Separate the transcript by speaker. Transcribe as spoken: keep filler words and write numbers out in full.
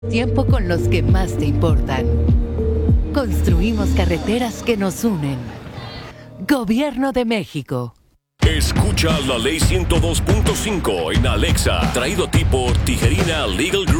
Speaker 1: Tiempo con los que más te importan. Construimos carreteras que nos unen. Gobierno de México.
Speaker 2: Escucha la ley ciento dos punto cinco en Alexa, traído a ti por Tijerina Legal Group.